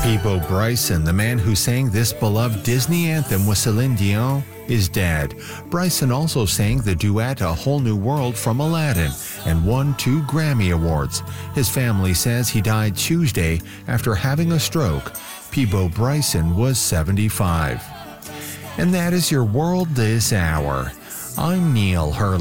Peabo Bryson, the man who sang this beloved Disney anthem with Celine Dion, is dead. Bryson also sang the duet A Whole New World from Aladdin and won 2 Grammy Awards. His family says he died Tuesday after having a stroke. Peabo Bryson was 75. And that is your world this hour. I'm Neil Hurley.